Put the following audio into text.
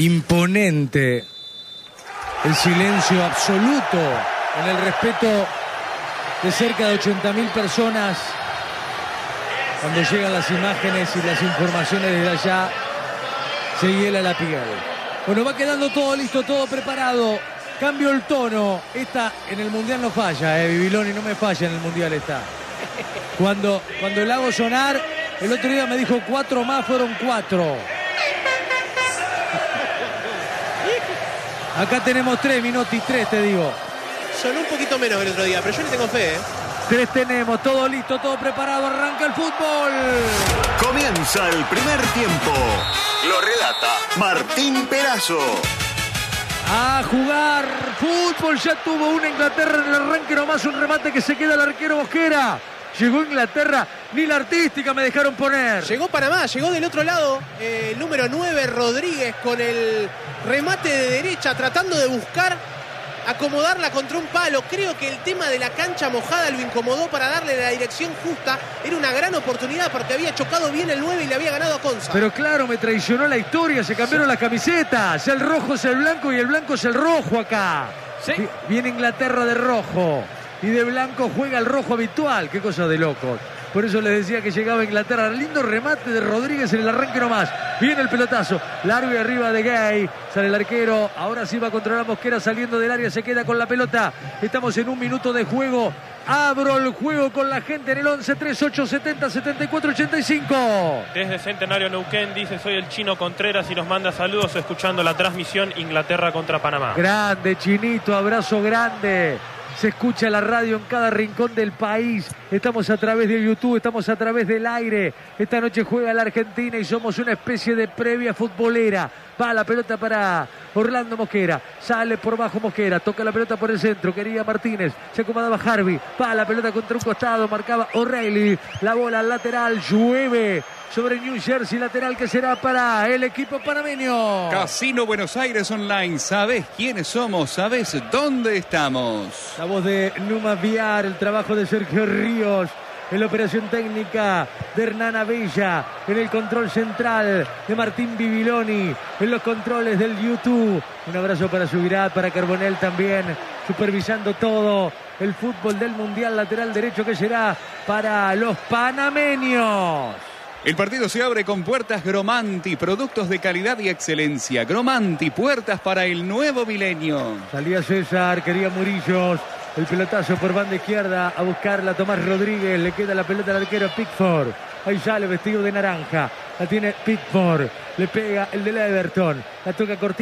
Imponente el silencio absoluto en el respeto de cerca de 80.000 personas cuando llegan las imágenes y las informaciones desde allá. Se hiela la piel. Bueno, va quedando todo listo, todo preparado. Cambio el tono. Esta en el Mundial no falla, Bibiloni, no me falla en el Mundial esta. Cuando la hago sonar, el otro día me dijo 4 más, fueron 4. Acá tenemos 3, Minotti, 3 te digo. Sonó un poquito menos que el otro día, pero yo le tengo fe, 3 tenemos, todo listo, todo preparado, arranca el fútbol. Comienza el primer tiempo. Lo relata Martín Perazo. A jugar fútbol, ya tuvo una Inglaterra en el arranque nomás, un remate que se queda el arquero Mosquera. Llegó Inglaterra, ni la artística me dejaron poner. Llegó Panamá, llegó del otro lado el número 9 Rodríguez con el remate de derecha tratando de buscar acomodarla contra un palo. Creo que el tema de la cancha mojada lo incomodó para darle la dirección justa. Era una gran oportunidad porque había chocado bien el 9 y le había ganado a Conza. Pero claro, me traicionó la historia, se cambiaron las camisetas. El rojo es el blanco y el blanco es el rojo acá. Sí. Viene Inglaterra de rojo y de blanco juega el rojo habitual. Qué cosa de locos. Por eso les decía que llegaba Inglaterra. Lindo remate de Rodríguez en el arranque nomás. Viene el pelotazo. Largo y arriba de Gay. Sale el arquero. Ahora sí va a controlar Mosquera saliendo del área. Se queda con la pelota. Estamos en 1 minuto de juego. Abro el juego con la gente en el 11 38 70 74 85. Desde Centenario Neuquén dice: soy el Chino Contreras y nos manda saludos escuchando la transmisión Inglaterra contra Panamá. Grande, Chinito. Abrazo grande. Se escucha la radio en cada rincón del país. Estamos a través de YouTube, estamos a través del aire. Esta noche juega la Argentina y somos una especie de previa futbolera. Va la pelota para Orlando Mosquera. Sale por bajo Mosquera. Toca la pelota por el centro. Quería Martínez. Se acomodaba Harvey. Va la pelota contra un costado. Marcaba O'Reilly. La bola al lateral. Llueve sobre New Jersey, lateral que será para el equipo panameño. Casino Buenos Aires Online. ¿Sabés quiénes somos? ¿Sabés dónde estamos? La voz de Numa Viar, el trabajo de Sergio Ríos, en la operación técnica de Hernán Abella, en el control central de Martín Bibiloni, en los controles del YouTube. Un abrazo para Subirat, para Carbonell también, supervisando todo el fútbol del Mundial. Lateral derecho que será para los panameños. El partido se abre con puertas Gromanti, productos de calidad y excelencia. Gromanti, puertas para el nuevo milenio. Salía César, quería Murillos. El pelotazo por banda izquierda a buscarla Tomás Rodríguez. Le queda la pelota al arquero Pickford. Ahí sale vestido de naranja. La tiene Pickford. Le pega el del Everton. La toca cortita.